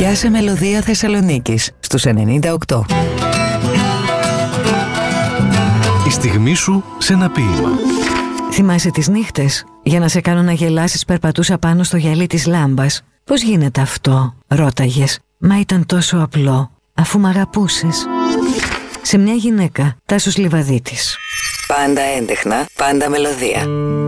Πιάσε μελωδία Θεσσαλονίκης στους 98. Η στιγμή σου σε ένα ποίημα. Θυμάσαι τις νύχτες? Για να σε κάνω να γελάσεις περπατούσα πάνω στο γυαλί της λάμπας. Πώς γίνεται αυτό, ρώταγες. Μα ήταν τόσο απλό, αφού μ' αγαπούσες. Σε μια γυναίκα, Τάσος Λιβαδίτης. Πάντα έντεχνα, πάντα μελωδία.